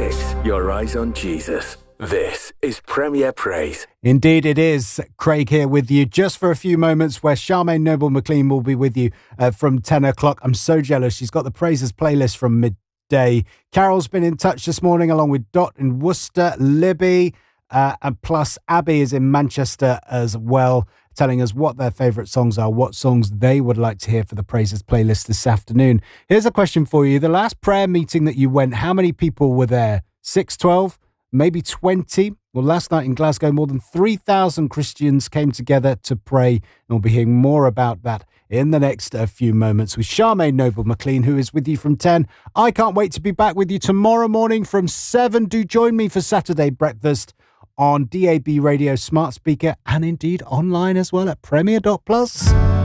Fix your eyes on Jesus. This is Premier Praise. Indeed it is. Craig here with you just for a few moments, where Charmaine Noble-McLean will be with you from 10 o'clock. I'm so jealous. She's got the Praises playlist from midday. Carol's been in touch this morning along with Dot in Worcester, Libby, and plus Abby is in Manchester as well, telling us what their favourite songs are, what songs they would like to hear for the Praises playlist this afternoon. Here's a question for you. The last prayer meeting that you went, how many people were there? 6, 12? Maybe 20. Well, last night in Glasgow, more than 3,000 Christians came together to pray, and we'll be hearing more about that in the next few moments with Charmaine Noble-McLean, who is with you from 10. I can't wait to be back with you tomorrow morning from 7. Do join me for Saturday breakfast on DAB Radio, smart speaker, and indeed online as well at Premier.Plus.